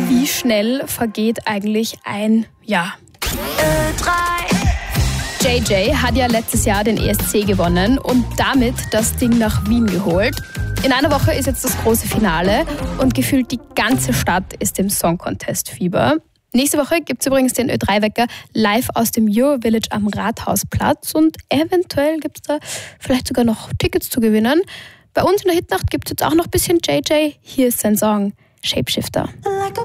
Wie schnell vergeht eigentlich ein Jahr? JJ hat ja letztes Jahr den ESC gewonnen und damit das Ding nach Wien geholt. In einer Woche ist jetzt das große Finale und gefühlt die ganze Stadt ist im Song Contest Fieber. Nächste Woche gibt es übrigens den Ö3-Wecker live aus dem Eurovillage am Rathausplatz und eventuell gibt es da vielleicht sogar noch Tickets zu gewinnen. Bei uns in der Hitnacht gibt es jetzt auch noch ein bisschen JJ. Hier ist sein Song Shapeshifter. Like a